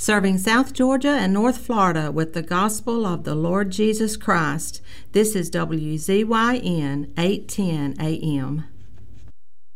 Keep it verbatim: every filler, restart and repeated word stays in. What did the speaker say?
serving South Georgia and North Florida with the gospel of the Lord Jesus Christ. This is W Z Y N eight ten A M.